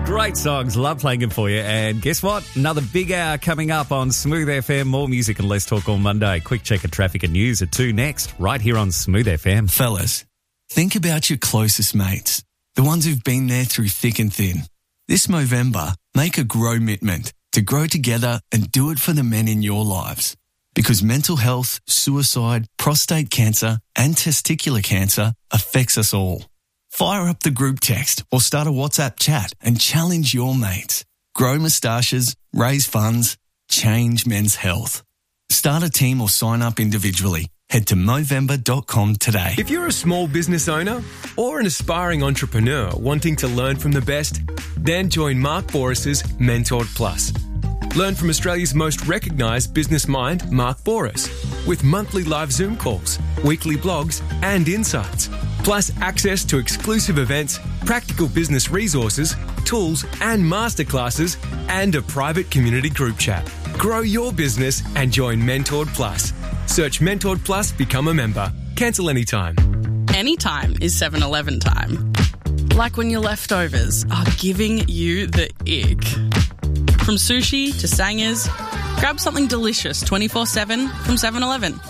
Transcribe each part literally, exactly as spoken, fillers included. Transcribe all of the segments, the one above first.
Great songs. Love playing them for you. And guess what? Another big hour coming up on Smooth F M. More music and less talk all Monday. Quick check of traffic and news at two next, right here on Smooth F M. Fellas, think about your closest mates, the ones who've been there through thick and thin. This Movember, make a grow-mitment to grow together and do it for the men in your lives. Because mental health, suicide, prostate cancer and testicular cancer affects us all. Fire up the group text or start a WhatsApp chat and challenge your mates. Grow moustaches, raise funds, change men's health. Start a team or sign up individually. Head to movember dot com today. If you're a small business owner or an aspiring entrepreneur wanting to learn from the best, then join Mark Boras's Mentored Plus. Learn from Australia's most recognised business mind, Mark Boras, with monthly live Zoom calls, weekly blogs and insights, plus access to exclusive events, practical business resources, tools and masterclasses, and a private community group chat. Grow your business and join Mentored Plus. Search Mentored Plus, become a member. Cancel anytime. Anytime is seven eleven time. Like when your leftovers are giving you the ick. From sushi to sangers, grab something delicious twenty-four seven from seven eleven.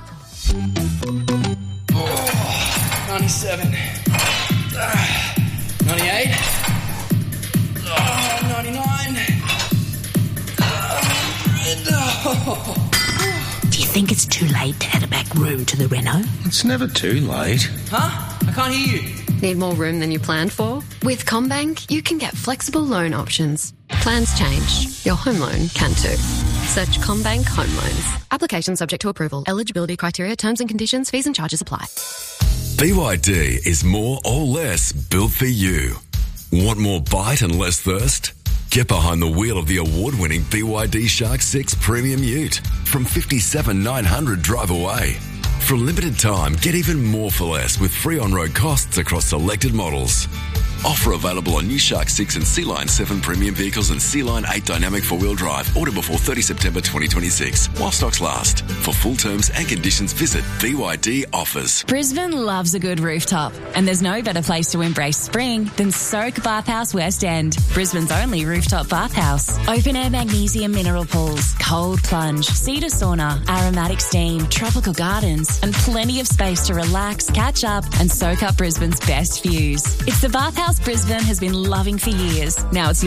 Oh, ninety-seven. Uh, ninety-eight. Oh, ninety-nine. Oh, Do you think it's too late to add a back room to the reno? It's never too late. Huh? I can't hear you. Need more room than you planned for? With CommBank, you can get flexible loan options. Plans change. Your home loan can too. Search CommBank Home Loans. Application subject to approval. Eligibility criteria, terms and conditions, fees and charges apply. B Y D is more or less built for you. Want more bite and less thirst? Get behind the wheel of the award-winning B Y D Shark six Premium Ute from fifty-seven thousand nine hundred drive away. For a limited time, get even more for less with free on-road costs across selected models. Offer available on new Shark six and Sea Line seven premium vehicles and Sea Line eight dynamic four-wheel drive. Order before thirtieth September twenty twenty-six. While stocks last. For full terms and conditions, visit B Y D Offers. Brisbane loves a good rooftop, and there's no better place to embrace spring than Soak Bathhouse West End, Brisbane's only rooftop bathhouse. Open-air magnesium mineral pools, cold plunge, cedar sauna, aromatic steam, tropical gardens, and plenty of space to relax, catch up, and soak up Brisbane's best views. It's the bathhouse Brisbane has been loving for years. Now it's your